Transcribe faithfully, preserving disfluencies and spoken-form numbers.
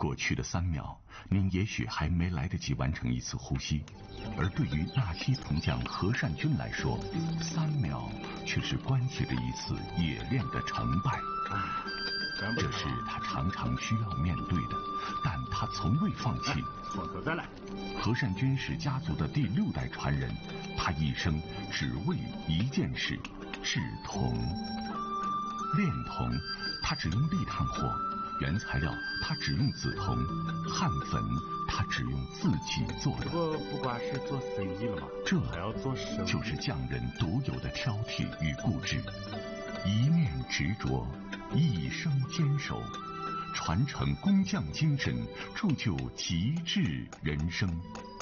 过去的三秒，您也许还没来得及完成一次呼吸，而对于纳西铜匠何善君来说，三秒却是关系着一次冶炼的成败。这是他常常需要面对的，但他从未放弃。 从头再来。 何善君是家族的第六代传人，他一生只为一件事：制铜。炼铜，他只用立炭火；原材料，他只用紫铜；焊粉，他只用自己做的。 不不光是做生意了嘛， 这还要做生意， 就是匠人独有的挑剔与固执，一念执着，一生坚守，传承工匠精神，铸就极致人生。